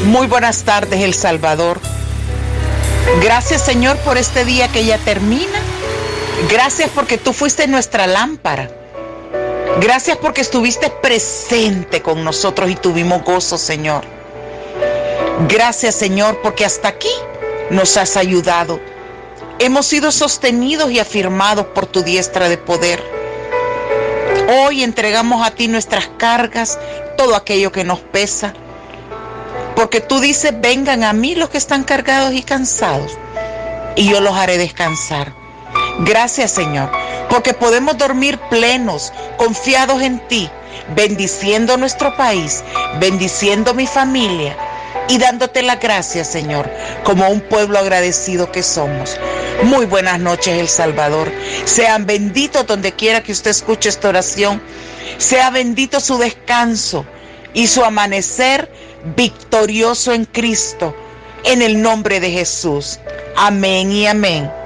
Muy buenas tardes, El Salvador. Gracias, Señor, por este día que ya termina. Gracias porque tú fuiste nuestra lámpara. Gracias porque estuviste presente con nosotros y tuvimos gozo, Señor. Gracias, Señor, porque hasta aquí nos has ayudado. Hemos sido sostenidos y afirmados por tu diestra de poder. Hoy entregamos a ti nuestras cargas, todo aquello que nos pesa. Porque tú dices, vengan a mí los que están cargados y cansados, y yo los haré descansar. Gracias, Señor, porque podemos dormir plenos, confiados en ti, bendiciendo nuestro país, bendiciendo mi familia y dándote las gracias, Señor, como un pueblo agradecido que somos. Muy buenas noches, El Salvador. Sean benditos donde quiera que usted escuche esta oración. Sea bendito su descanso y su amanecer victorioso en Cristo, en el nombre de Jesús. Amén y amén.